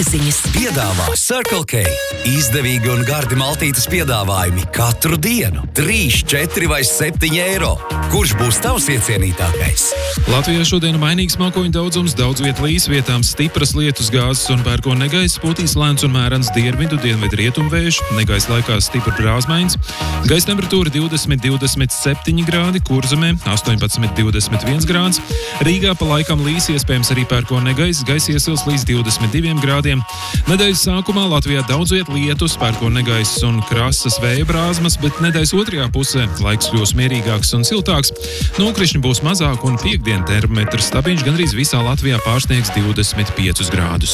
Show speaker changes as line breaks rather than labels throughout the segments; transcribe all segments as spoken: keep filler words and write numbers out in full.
Ziņas piedāvā Circle K. Izdevīgi un gardi maltītes piedāvājumi katru dienu. trīs, četri vai septiņi eiro. Kurš būs tavs iecienītākais?
Latvijā šodien mainīgs mākoņu daudzums, daudz viet līs, vietām stipras lietus gāzes un pērkona negaisa, pūtīs lēns un mērens dienvidu, dienvidu rietumvējš, negaisa laikā stipra brāzmaiņas. Gaisa temperatūra divdesmit, divdesmit septiņi grādi, Kurzemē astoņpadsmit, divdesmit viens grāds. Rīgā pa laikam līs, iespējams arī pērkona negaisa, gaisa iesils līdz divdesmit diviem grādiem. Nedēļas sākumā Latvijā daudz viet lietus, pērkona negaisa un krasas vēja brāzmas, bet nedēļas otrajā pusē laiks kļūs mierīgāks un siltāks. Nokrišņi būs mazāk un piektdien termometrs stabiņš gandrīz visā Latvijā pārsniegs divdesmit piecus grādus.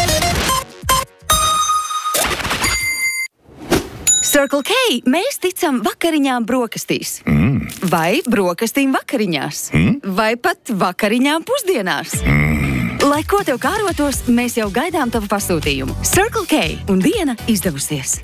Circle K, mēs ticam vakariņām brokastīs.
Mm.
Vai brokastīm vakariņās.
Mm.
Vai pat vakariņām pusdienās.
Mm.
Lai ko tev kārotos, mēs jau gaidām tavu pasūtījumu. Circle K un diena izdevusies.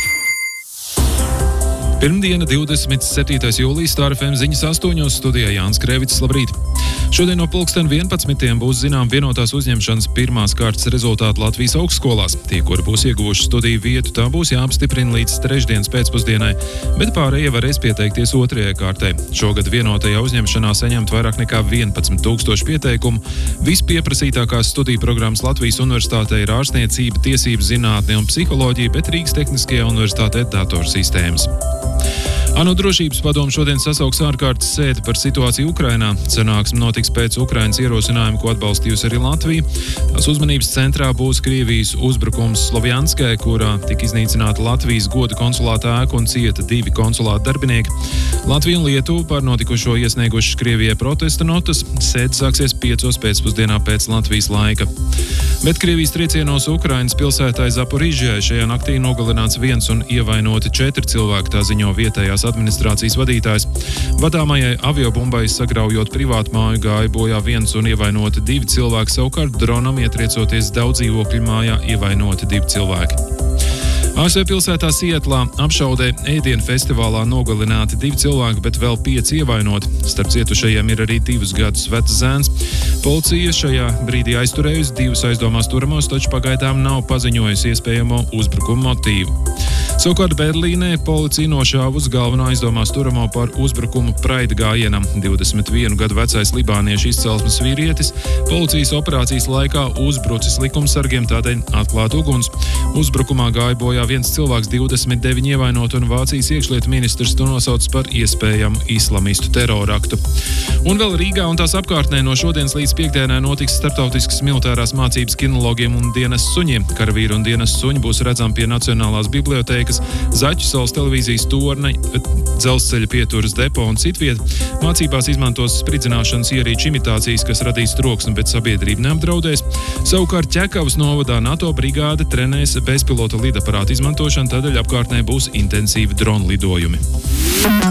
Pirmdiena, divdesmit septītais jūlijas, Star F M ziņas astoņos, studijā Jānis Krēvics, labrīt. Šodien no pulksten vienpadsmitiem būs zinām vienotās uzņemšanas pirmās kārtas rezultāti Latvijas augstskolās. Tie, kuri būs ieguvuši studiju vietu, tā būs jāapstiprina līdz trešdienas pēcpusdienai, bet pārējie varēs pieteikties otrajai kārtai. Šogad vienotajā uzņemšanā saņemt vairāk nekā vienpadsmit tūkstoši pieteikumu. Vispieprasītākās studiju programmas Latvijas universitātē ir ārstniecība, tiesības zinātne un psiholoģija, bet Rīgas Tehniskajā universitātē datorsistēmas. ANO drošības padomu šodien sasauks ārkārtas sēdi par situāciju Ukrainā. Sanāksme notiks pēc Ukrainas ierosinājuma, ko atbalstījusi arī Latvija. Tās uzmanības centrā būs Krievijas uzbrukums Slovjanskai, kurā tika iznīcināta Latvijas goda konsulāta ēka un cieta divi konsulāta darbinieki. Latvija un Lietuva par notikušo iesniegušas Krievijai protesta notas. Sēde sāksies piecos pēcpusdienā pēc Latvijas laika. Bet Krievijas triecienos Ukrainas pilsētai Zaporižjai šajā naktī nogalināts viens un ievainoti četri cilvēki, tā ziņo vietējās administrācijas vadītājs. Vadāmajai aviobumbai sagraujot privātu māju gāja bojā viens un ievainoti divi cilvēki, savukārt dronam ietriecoties daudz dzīvokļu mājā ievainoti divi cilvēki. A S V pilsētā Sietlā apšaudē ēdienu festivālā nogalināti divi cilvēki, bet vēl pieci ievainoti. Starp cietušajiem ir arī divus gadus vecs zēns. Policija šajā brīdī aizturējusi divus aizdomās turamos, taču pagaidām nav paziņojusi iespējamo uzbrukumu motīvu. Savukārt Berlīnē policija nošāva uz galveno aizdomās turamo par uzbrukumu Praida gājienam. divdesmit vienu gadu vecais libāniešu izcelsmes vīrietis policijas operācijas laikā uzbrucis likumsargiem, tādēļ atklāt uguns. Uzbrukumā gāja bojā viens cilvēks, divdesmit deviņi ievainoti, un Vācijas iekšlietu ministrs to nosauc par iespējamu islamistu teroraktu. Un vēl Rīgā un tās apkārtnē no šodienas līdz piekdienai notiks starptautiskas militārās mācības kinologiem un dienas suņiem. Karavīri un dienas suņi būs redzami pie Nacionālās bibliotēkas, Zaķu salas televīzijas torņa, dzelzceļa pieturas depo un citviet. Mācībās izmantos spridzināšanas ierīču imitācijas, kas radīs troksni, bet sabiedrība neapdraudēs. Savukārt Ķekavas novadā NATO brigāde trenēs bezpilota lidaparātu izmantošanu, tādēļ apkārtnē būs intensīvi dronu lidojumi.